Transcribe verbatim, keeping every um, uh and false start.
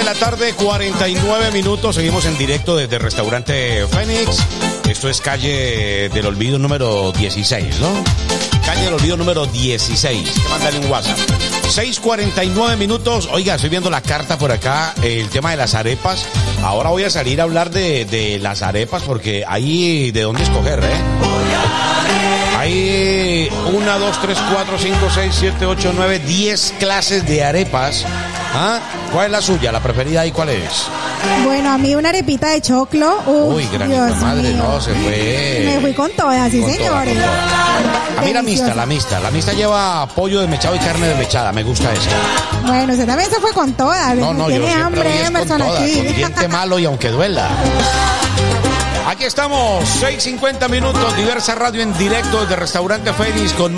la tarde, cuarenta y nueve minutos. Seguimos en directo desde el restaurante Fénix. Esto es calle del Olvido número dieciséis, ¿no? Calle del Olvido número dieciséis. Que mandan un WhatsApp. seis cuarenta y nueve minutos. Oiga, estoy viendo la carta por acá. El tema de las arepas. Ahora voy a salir a hablar de, de las arepas porque hay de dónde escoger, ¿eh? Hay una, dos, tres, cuatro, cinco, seis, siete, ocho, nueve, diez clases de arepas. ¿Ah? ¿Cuál es la suya? ¿La preferida ahí cuál es? Bueno, a mí una arepita de choclo. Uf, Uy, granita Dios madre, mío. no, se fue. Me fui con todas, sí, Con señores. toda, con toda. A mí la mixta, la mixta. La mixta lleva pollo desmechado y carne desmechada. Me gusta esa. Bueno, usted también se fue con todas. No, no, yo Tiene siempre hambre, voy es con Emerson, todas, aquí. con diente malo y aunque duela. Aquí estamos, seis cincuenta minutos, Diversa Radio en directo desde Restaurante Fénix con